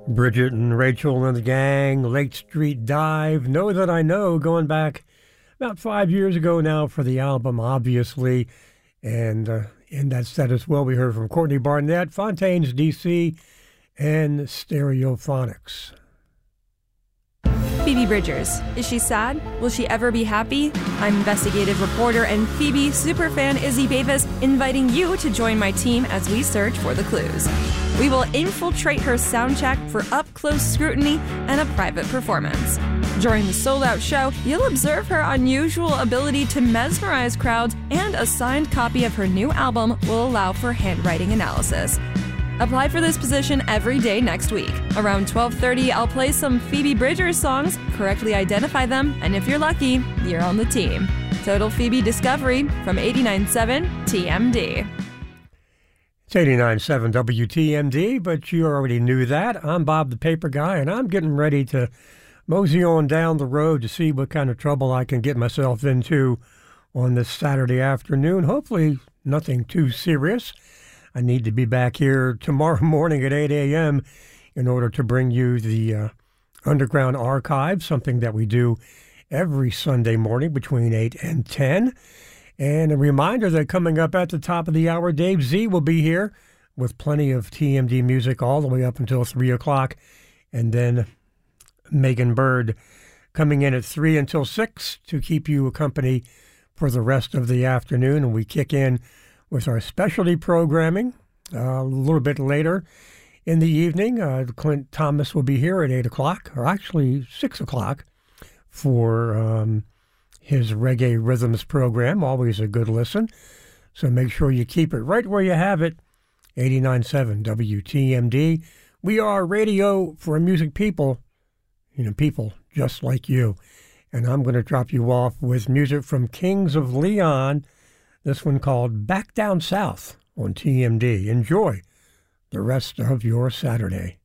Bridget and Rachel and the gang, Lake Street Dive, Know That I Know, going back about 5 years ago now for the album, obviously. And in that set as well, we heard from Courtney Barnett, Fontaines DC, and Stereophonics. Phoebe Bridgers. Is she sad? Will she ever be happy? I'm investigative reporter and Phoebe superfan Izzy Davis, inviting you to join my team as we search for the clues. We will infiltrate her soundcheck for up-close scrutiny and a private performance. During the sold-out show, you'll observe her unusual ability to mesmerize crowds, and a signed copy of her new album will allow for handwriting analysis. Apply for this position every day next week. Around 12:30, I'll play some Phoebe Bridgers songs, correctly identify them, and if you're lucky, you're on the team. Total Phoebe discovery from 89.7 TMD. It's 89.7 WTMD, but you already knew that. I'm Bob the Paper Guy, and I'm getting ready to mosey on down the road to see what kind of trouble I can get myself into on this Saturday afternoon. Hopefully nothing too serious. I need to be back here tomorrow morning at 8 a.m. in order to bring you the Underground Archive, something that we do every Sunday morning between 8 and 10. And a reminder that coming up at the top of the hour, Dave Z will be here with plenty of TMD music all the way up until 3 o'clock. And then Megan Bird coming in at 3 until 6 to keep you company for the rest of the afternoon. And we kick in with our specialty programming a little bit later in the evening. Clint Thomas will be here at 8 o'clock, or actually 6 o'clock, for his Reggae Rhythms program. Always a good listen. So make sure you keep it right where you have it, 89.7 WTMD. We are radio for music people, people just like you. And I'm going to drop you off with music from Kings of Leon. This one called Back Down South on TMD. Enjoy the rest of your Saturday.